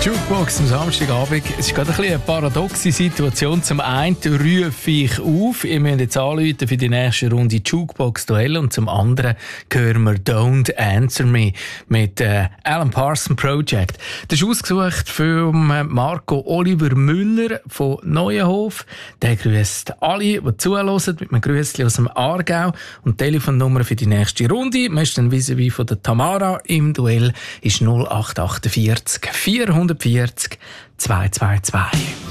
Jukebox am Samstagabend. Es ist gerade ein bisschen eine paradoxe Situation. Zum einen rufe ich auf, ihr müsst jetzt anrufen für die nächste Runde Jukebox-Duell, und zum anderen hören wir «Don't Answer Me» mit Alan Parsons Project. Das ist ausgesucht von Marco Oliver Müller von Neuenhof. Der grüßt alle, die zuhören, mit einem Grüßchen aus dem Aargau. Und die Telefonnummer für die nächste Runde, wir sind vis-à-vis von der Tamara im Duell, ist 0848 440 222.